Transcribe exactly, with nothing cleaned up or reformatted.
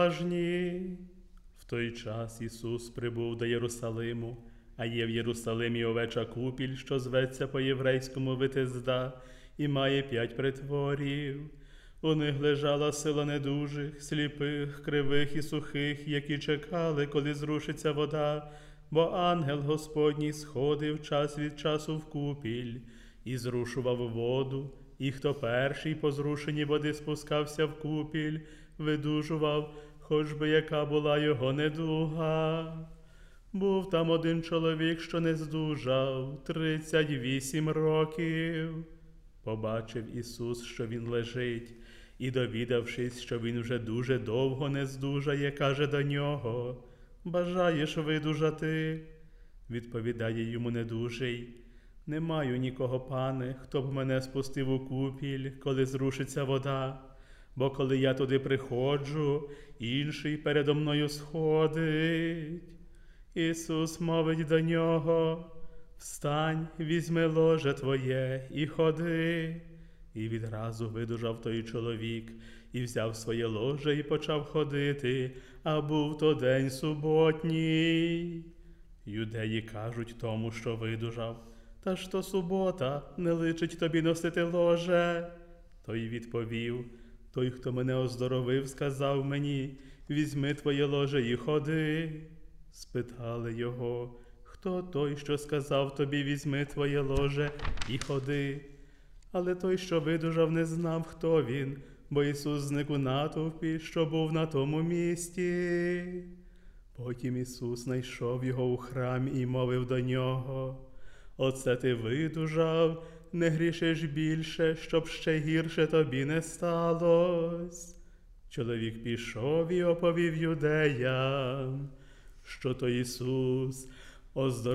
В той час Ісус прибув до Єрусалиму, а є в Єрусалимі овеча купіль, що зветься по-єврейському Витезда, і має п'ять притворів. У них лежала сила недужих, сліпих, кривих і сухих, які чекали, коли зрушиться вода, бо ангел Господній сходив час від часу в купіль і зрушував воду, і хто перший по зрушенні води спускався в купіль, видужував, хоч би яка була його недуга. Був там один чоловік, що не здужав, тридцять вісім років. Побачив Ісус, що він лежить, і, довідавшись, що він вже дуже довго не здужає, каже до нього: «Бажаєш видужати?» Відповідає йому недужий: «Не маю нікого, пане, хто б мене спустив у купіль, коли зрушиться вода. Бо коли я туди приходжу, інший передо мною сходить». Ісус мовить до нього: «Встань, візьми ложе твоє і ходи». І відразу видужав той чоловік, і взяв своє ложе і почав ходити, а був то день суботній. Юдеї кажуть тому, що видужав: «Та ж то субота, не личить тобі носити ложе». Той відповів: «Той, хто мене оздоровив, сказав мені: візьми твоє ложе і ходи». Спитали його: «Хто той, що сказав тобі: візьми твоє ложе і ходи?» Але той, що видужав, не знав, хто він, бо Ісус зник у натовпі, що був на тому місці. Потім Ісус знайшов його у храмі і мовив до нього: «Оце ти видужав, не грішиш більше, щоб ще гірше тобі не сталось». Чоловік пішов і оповів юдеям, що то Ісус оздоровив